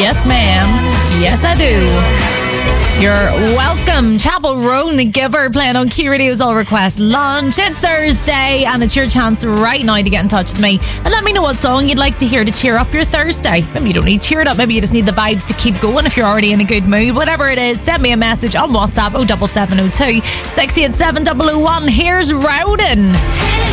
Yes, ma'am. Yes, I do. You're welcome. Chapel Roan, The Giver, playing on Q Radio's All Request Lunch. It's Thursday, and it's your chance right now to get in touch with me and let me know what song you'd like to hear to cheer up your Thursday. Maybe you don't need cheered up. Maybe you just need the vibes to keep going if you're already in a good mood. Whatever it is, send me a message on WhatsApp 07702 687 001. Here's Rowden.